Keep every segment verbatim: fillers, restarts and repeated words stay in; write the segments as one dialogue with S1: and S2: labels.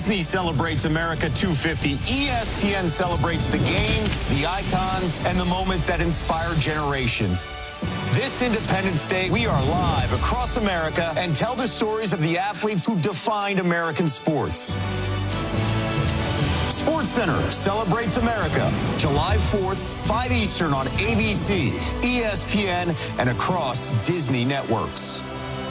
S1: Disney celebrates America two fifty, E S P N celebrates the games, the icons, and the moments that inspire generations. This Independence Day, we are live across America and tell the stories of the athletes who defined American sports. SportsCenter celebrates America, July fourth, five Eastern on A B C, E S P N, and across Disney networks.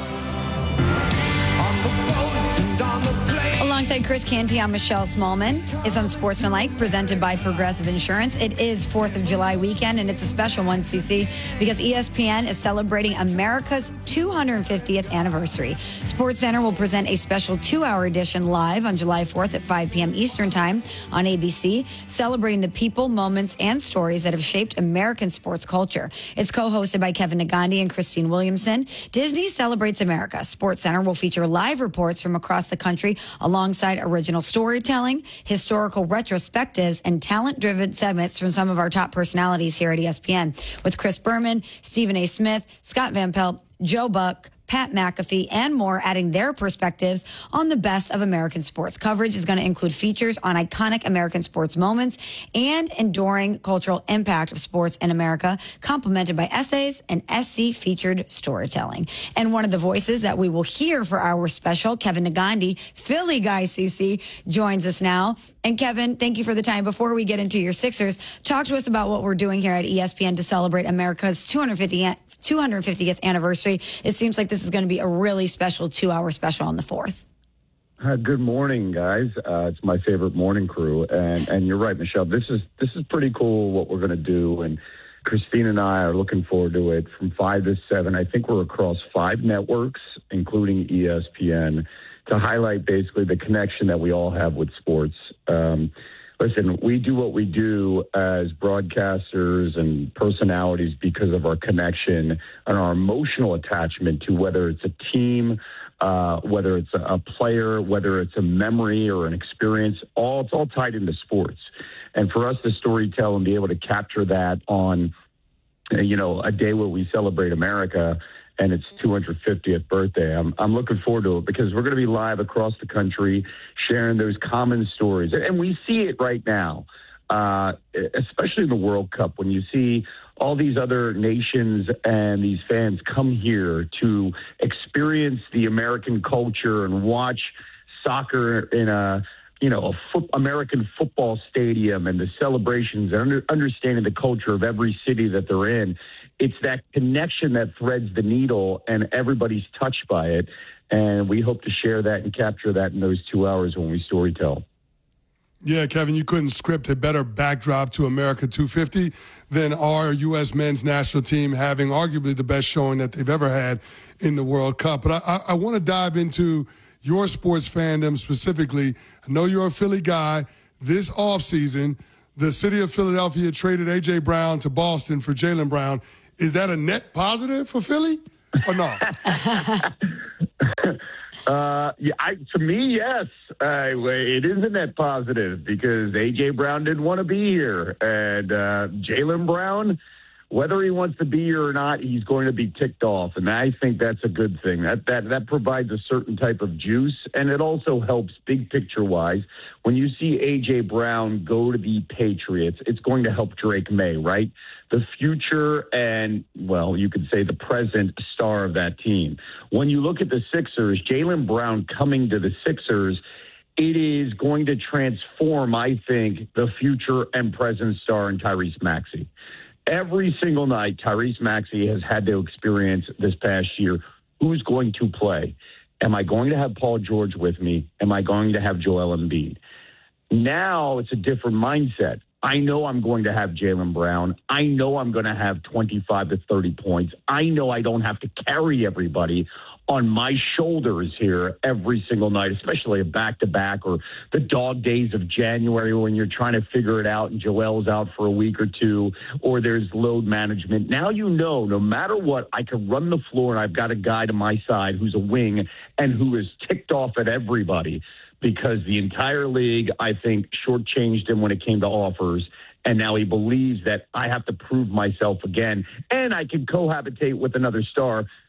S2: Alongside Chris Canty, I'm Michelle Smallman. It's on Sportsmanlike, presented by Progressive Insurance. It is fourth of July weekend, and it's a special one, C C, because E S P N is celebrating America's two hundred fiftieth anniversary. SportsCenter will present a special two-hour edition live on July fourth at five p.m. Eastern Time on A B C, celebrating the people, moments, and stories that have shaped American sports culture. It's co-hosted by Kevin Negandhi and Christine Williamson. Disney celebrates America. SportsCenter will feature live reports from across the country, alongside original storytelling, historical retrospectives, and talent-driven segments from some of our top personalities here at E S P N, with Chris Berman, Stephen A. Smith, Scott Van Pelt, Joe Buck, Pat McAfee, and more adding their perspectives on the best of American sports. Coverage is going to include features on iconic American sports moments and enduring cultural impact of sports in America, complemented by essays and S C-featured storytelling. And one of the voices that we will hear for our special, Kevin Negandhi, Philly guy C C, joins us now. And Kevin, thank you for the time. Before we get into your Sixers, talk to us about what we're doing here at E S P N to celebrate America's two hundred fiftieth anniversary. It seems like this is going to be a really special two-hour special on the fourth.
S3: Uh, good morning, guys. Uh, it's my favorite morning crew, and and you're right, Michelle. This is this is pretty cool what we're going to do, and Christine and I are looking forward to it from five to seven. I think we're across five networks, including E S P N, to highlight basically the connection that we all have with sports. Um, Listen, we do what we do as broadcasters and personalities because of our connection and our emotional attachment to whether it's a team, uh, whether it's a player, whether it's a memory or an experience. All it's all tied into sports. And for us to storytell and be able to capture that on, you know, a day where we celebrate America and its two hundred fiftieth birthday. I'm I'm looking forward to it because we're going to be live across the country sharing those common stories. And we see it right now, uh, especially in the World Cup, when you see all these other nations and these fans come here to experience the American culture and watch soccer in a you know, a foot, American football stadium and the celebrations and under, understanding the culture of every city that they're in. It's that connection that threads the needle, and everybody's touched by it. And we hope to share that and capture that in those two hours when we storytell.
S4: Yeah, Kevin, you couldn't script a better backdrop to America two fifty than our U S men's national team having arguably the best showing that they've ever had in the World Cup. But I, I, I want to dive into your sports fandom specifically. I know you're a Philly guy. This offseason, the city of Philadelphia traded A J. Brown to Boston for Jaylen Brown. Is that a net positive for Philly or no?
S3: uh, yeah, I, to me, yes. Uh, it is a net positive because A J. Brown didn't want to be here. And uh, Jaylen Brown, whether he wants to be here or not, he's going to be ticked off. And I think that's a good thing. That that that provides a certain type of juice. And it also helps big picture-wise. When you see A J. Brown go to the Patriots, it's going to help Drake May, right? The future and, well, you could say the present star of that team. When you look at the Sixers, Jaylen Brown coming to the Sixers, it is going to transform, I think, the future and present star in Tyrese Maxey. Every single night, Tyrese Maxey has had to experience this past year, who's going to play? Am I going to have Paul George with me? Am I going to have Joel Embiid? Now it's a different mindset. I know I'm going to have Jaylen Brown. I know I'm going to have twenty-five to thirty points. I know I don't have to carry everybody on my shoulders here every single night, especially a back-to-back or the dog days of January when you're trying to figure it out and Joel's out for a week or two, or there's load management. Now you know, no matter what, I can run the floor and I've got a guy to my side who's a wing and who is ticked off at everybody because the entire league, I think, shortchanged him when it came to offers. And now he believes that I have to prove myself again and I can cohabitate with another star.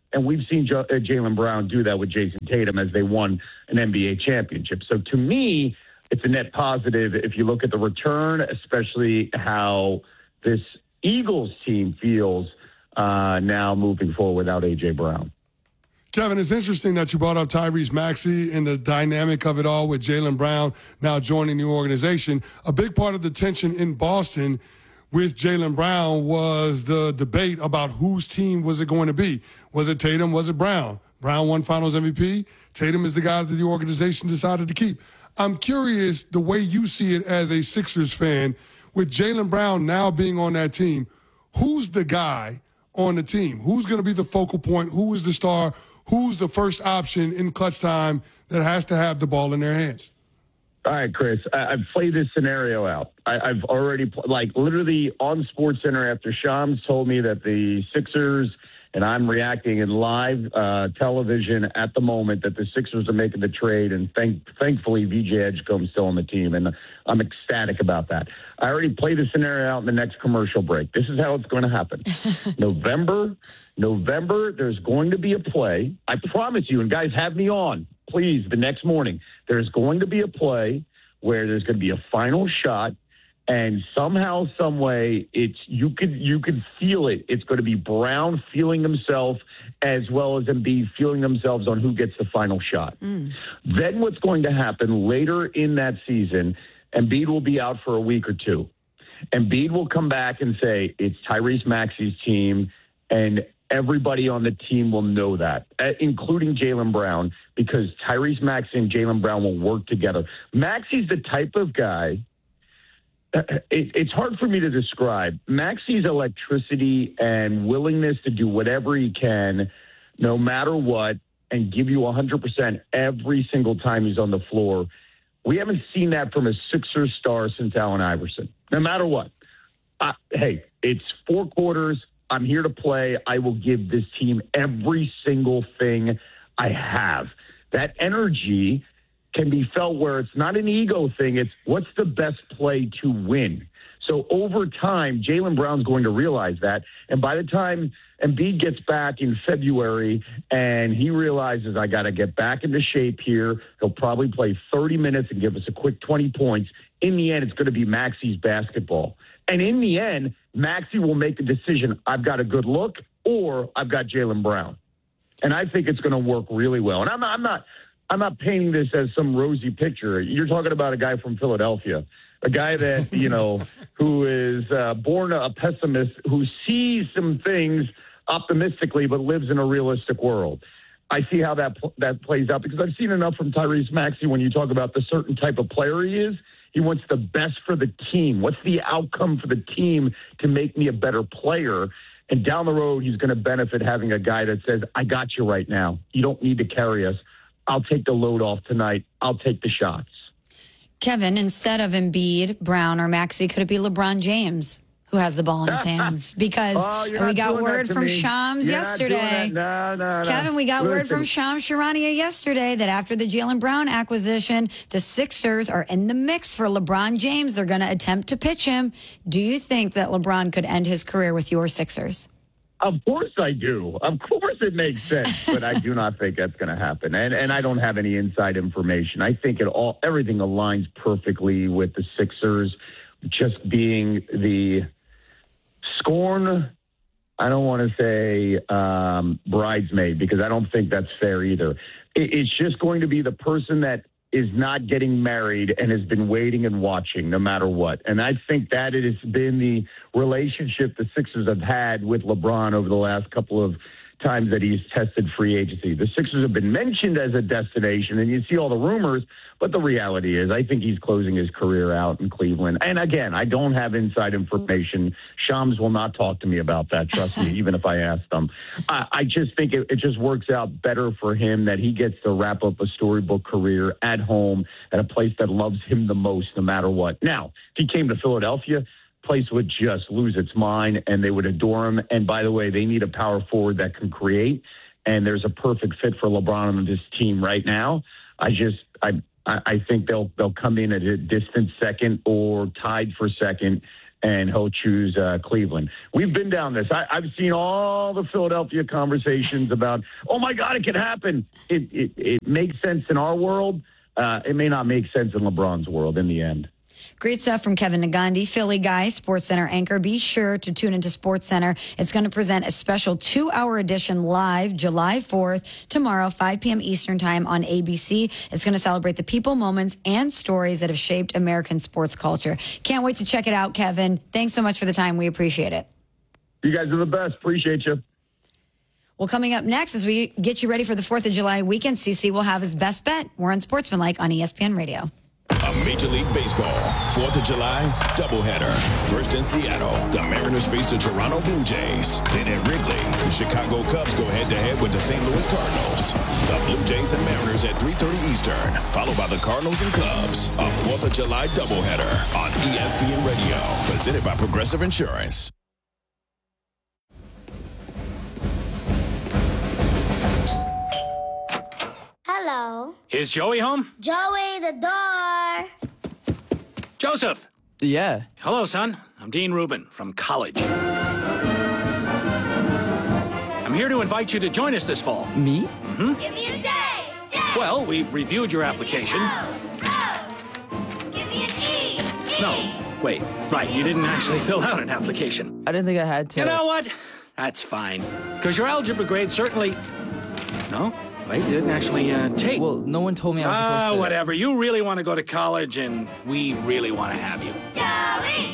S3: And we've seen J- uh, Jaylen Brown do that with Jason Tatum as they won an N B A championship. So to me, it's a net positive if you look at the return, especially how this Eagles team feels uh, now moving forward without A J. Brown.
S4: Kevin, it's interesting that you brought up Tyrese Maxey and the dynamic of it all with Jaylen Brown now joining the organization. A big part of the tension in Boston with Jaylen Brown was the debate about whose team was it going to be. Was it Tatum? Was it Brown? Brown won Finals M V P. Tatum is the guy that the organization decided to keep. I'm curious the way you see it as a Sixers fan, with Jaylen Brown now being on that team, who's the guy on the team? Who's going to be the focal point? Who is the star? Who's the first option in clutch time that has to have the ball in their hands?
S3: All right, Chris, I- I've played this scenario out. I- I've already, pl- like, literally on SportsCenter after Shams told me that the Sixers, and I'm reacting in live uh, television at the moment, that the Sixers are making the trade, and thank- thankfully V J Edgecombe's still on the team, and I'm ecstatic about that. I already played the scenario out in the next commercial break. This is how it's going to happen. November, November, there's going to be a play. I promise you, and guys, have me on, please, the next morning. There's going to be a play where there's going to be a final shot, and somehow, some way, it's you could you could feel it. It's going to be Brown feeling himself as well as Embiid feeling themselves on who gets the final shot. Mm. Then what's going to happen later in that season, Embiid will be out for a week or two. Embiid will come back and say, it's Tyrese Maxey's team, and everybody on the team will know that, including Jaylen Brown, because Tyrese Maxey and Jaylen Brown will work together. Maxey's the type of guy, it, it's hard for me to describe. Maxey's electricity and willingness to do whatever he can, no matter what, and give you one hundred percent every single time he's on the floor. We haven't seen that from a Sixers star since Allen Iverson, no matter what. Uh, hey, it's four quarters. I'm here to play. I will give this team every single thing I have. That energy can be felt where it's not an ego thing. It's what's the best play to win. So over time, Jaylen Brown's going to realize that. And by the time Embiid gets back in February and he realizes I got to get back into shape here, he'll probably play thirty minutes and give us a quick twenty points. In the end, it's going to be Maxey's basketball. And in the end, Maxey will make a decision. I've got a good look or I've got Jaylen Brown. And I think it's going to work really well. And I'm not, I'm not, I'm not painting this as some rosy picture. You're talking about a guy from Philadelphia, a guy that, you know, who is uh, born a pessimist, who sees some things optimistically, but lives in a realistic world. I see how that that plays out because I've seen enough from Tyrese Maxey when you talk about the certain type of player he is. He wants the best for the team. What's the outcome for the team to make me a better player? And down the road, he's going to benefit having a guy that says, I got you right now. You don't need to carry us. I'll take the load off tonight. I'll take the shots.
S2: Kevin, instead of Embiid, Brown, or Maxey, could it be LeBron James who has the ball in his hands? Because
S3: oh,
S2: we got word from Shams
S3: you're
S2: yesterday.
S3: No, no, no.
S2: Kevin, we got
S3: Listen.
S2: word from Shams Charania yesterday that after the Jaylen Brown acquisition, the Sixers are in the mix for LeBron James. They're going to attempt to pitch him. Do you think that LeBron could end his career with your Sixers?
S3: Of course I do. Of course it makes sense, but I do not think that's going to happen. And and I don't have any inside information. I think it all everything aligns perfectly with the Sixers just being the scorn, I don't want to say um, bridesmaid, because I don't think that's fair either. It, it's just going to be the person that is not getting married and has been waiting and watching no matter what. And I think that it has been the relationship the Sixers have had with LeBron over the last couple of times that he's tested free agency. The Sixers have been mentioned as a destination, and you see all the rumors, but the reality is I think he's closing his career out in Cleveland. And again, I don't have inside information. Shams will not talk to me about that, trust me, even if I ask them. I, I just think it, it just works out better for him that he gets to wrap up a storybook career at home at a place that loves him the most no matter what. Now, if he came to Philadelphia, place would just lose its mind and they would adore him. And by the way, they need a power forward that can create. And there's a perfect fit for LeBron on this team right now. I just, I, I think they'll they'll come in at a distant second or tied for second and he'll choose uh, Cleveland. We've been down this. I, I've seen all the Philadelphia conversations about, oh, my God, it can happen. It, it, it makes sense in our world. Uh, it may not make sense in LeBron's world in the end.
S2: Great stuff from Kevin Nagandi, Philly guy, SportsCenter anchor. Be sure to tune into SportsCenter. It's going to present a special two-hour edition live July fourth, tomorrow, five p.m. Eastern time on A B C. It's going to celebrate the people, moments, and stories that have shaped American sports culture. Can't wait to check it out, Kevin. Thanks so much for the time. We appreciate it.
S3: You guys are the best. Appreciate you.
S2: Well, coming up next, as we get you ready for the fourth of July weekend, C C will have his best bet. We're on Sportsmanlike on E S P N Radio.
S5: A Major League Baseball, fourth of July doubleheader. First in Seattle, the Mariners face the Toronto Blue Jays. Then at Wrigley, the Chicago Cubs go head-to-head with the Saint Louis Cardinals. The Blue Jays and Mariners at three thirty Eastern, followed by the Cardinals and Cubs. A fourth of July doubleheader on E S P N Radio, presented by Progressive Insurance.
S6: Hello.
S7: Is Joey home?
S6: Joey, the door.
S7: Joseph.
S8: Yeah.
S7: Hello, son. I'm Dean Rubin from college. I'm here to invite you to join us this fall.
S8: Me?
S7: Mm-hmm.
S6: Give me a day. Day.
S7: Well, we've reviewed your application.
S6: Oh, oh. Give me an E. E.
S7: No, wait. Right, you didn't actually fill out an application.
S8: I didn't think I had to.
S7: You know what? That's fine. Because your algebra grade certainly... No? Wait, you didn't actually uh, take...
S8: Well, no one told me I was
S7: Ah,
S8: supposed to...
S7: whatever. You really want to go to college, and we really want to have you.
S6: Joey,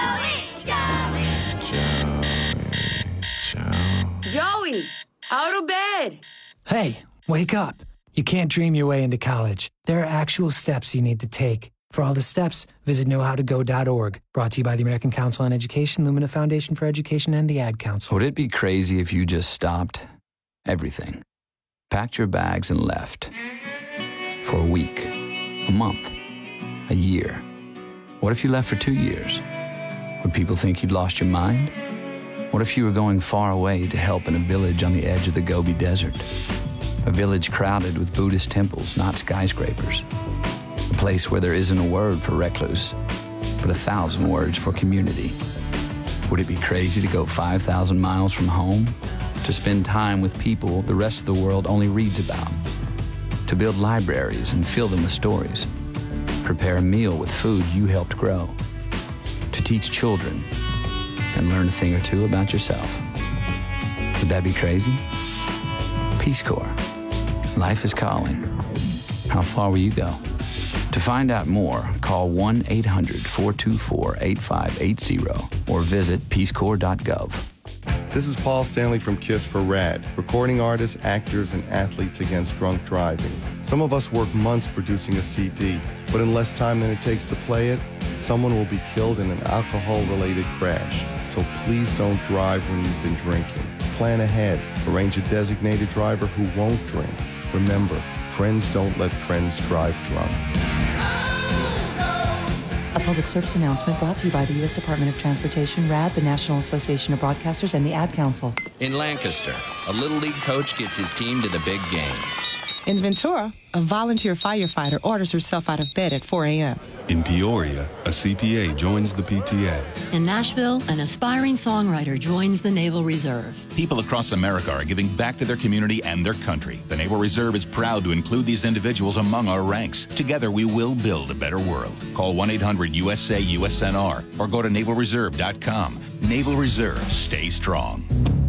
S6: Joey, Joey.
S9: Joey, out of bed.
S10: Hey, wake up. You can't dream your way into college. There are actual steps you need to take. For all the steps, visit know how to go dot org. Brought to you by the American Council on Education, Lumina Foundation for Education, and the Ad Council.
S11: Would it be crazy if you just stopped everything, packed your bags and left? For a week, a month, a year. What if you left for two years? Would people think you'd lost your mind? What if you were going far away to help in a village on the edge of the Gobi Desert? A village crowded with Buddhist temples, not skyscrapers. A place where there isn't a word for recluse, but a thousand words for community. Would it be crazy to go five thousand miles from home? To spend time with people the rest of the world only reads about? To build libraries and fill them with stories? Prepare a meal with food you helped grow? To teach children and learn a thing or two about yourself? Would that be crazy? Peace Corps. Life is calling. How far will you go? To find out more, call one eight hundred four two four eight five eight zero or visit peace corps dot gov.
S12: This is Paul Stanley from KISS for RAD, recording artists, actors, and athletes against drunk driving. Some of us work months producing a C D, but in less time than it takes to play it, someone will be killed in an alcohol-related crash. So please don't drive when you've been drinking. Plan ahead. Arrange a designated driver who won't drink. Remember, friends don't let friends drive drunk.
S13: A public service announcement brought to you by the U S Department of Transportation, RAD, the National Association of Broadcasters, and the Ad Council.
S14: In Lancaster, a Little League coach gets his team to the big game.
S15: In Ventura, a volunteer firefighter orders herself out of bed at four a.m.
S16: In Peoria, a C P A joins the P T A.
S17: In Nashville, an aspiring songwriter joins the Naval Reserve.
S18: People across America are giving back to their community and their country. The Naval Reserve is proud to include these individuals among our ranks. Together, we will build a better world. Call one eight hundred U S A U S N R or go to naval reserve dot com. Naval Reserve, stay strong.